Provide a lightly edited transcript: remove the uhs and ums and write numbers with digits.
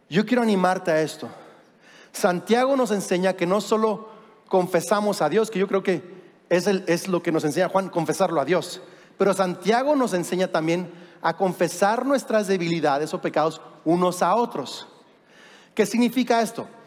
Yo quiero animarte a esto. Santiago nos enseña que no solo confesamos a Dios, que yo creo que es lo que nos enseña Juan, confesarlo a Dios, pero Santiago nos enseña también a confesar nuestras debilidades o pecados unos a otros. ¿Qué significa esto?